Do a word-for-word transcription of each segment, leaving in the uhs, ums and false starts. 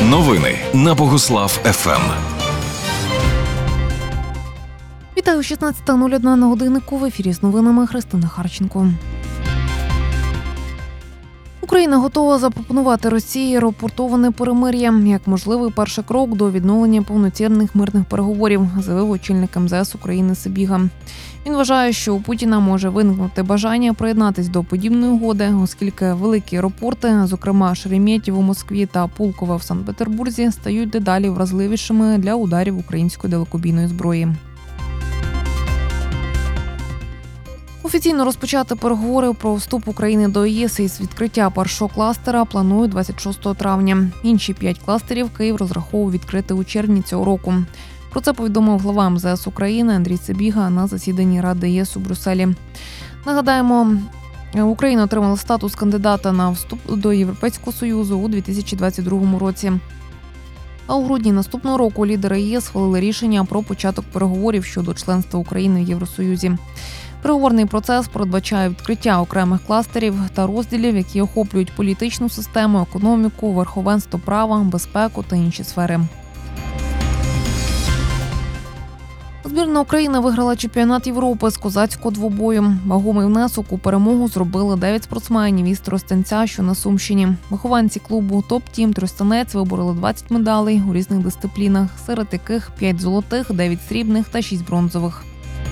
Новини на Богуслав еф ем. Вітаю, шістнадцята нуль одна на годиннику. В ефірі з новинами Христина Харченко. Україна готова запропонувати Росії рапортоване перемир'я як можливий перший крок до відновлення повноцінних мирних переговорів, заявив очільник ем зе ес України Сибіга. Він вважає, що у Путіна може виникнути бажання приєднатись до подібної угоди, оскільки великі аеропорти, зокрема Шереметьєво у Москві та Пулково в Санкт-Петербурзі, стають дедалі вразливішими для ударів української далекобійної зброї. Офіційно розпочати переговори про вступ України до ЄС із відкриття першого кластера планують двадцять шостого травня. Інші п'ять кластерів Київ розраховує відкрити у червні цього року. Про це повідомив глава ем зе ес України Андрій Сибіга на засіданні Ради ЄС у Брюсселі. Нагадаємо, Україна отримала статус кандидата на вступ до Європейського Союзу у дві тисячі двадцять другому році. А у грудні наступного року лідери ЄС схвалили рішення про початок переговорів щодо членства України в Євросоюзі. Переговорний процес передбачає відкриття окремих кластерів та розділів, які охоплюють політичну систему, економіку, верховенство права, безпеку та інші сфери. Збірна України виграла чемпіонат Європи з козацького двобою. Вагомий внесок у перемогу зробили дев'ять спортсменів із Тростянця, що на Сумщині. Вихованці клубу «Топ-Тім» Тростянець вибороли двадцять медалей у різних дисциплінах, серед яких п'ять золотих, дев'ять срібних та шість бронзових.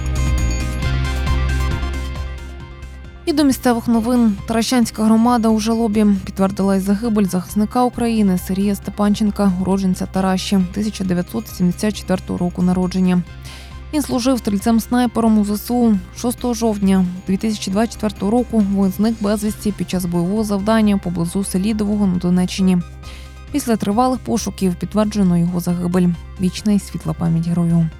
І до місцевих новин. Таращанська громада у Жалобі підтвердила й загибель захисника України Сергія Степанченка, уродженця Таращі, тисяча дев'ятсот сімдесят четвертого року народження. Він служив стрільцем-снайпером у зе ес у. шостого жовтня дві тисячі двадцять четвертого року він зник безвісті під час бойового завдання поблизу Селідового на Донеччині. Після тривалих пошуків підтверджено його загибель. Вічна й світла пам'ять герою.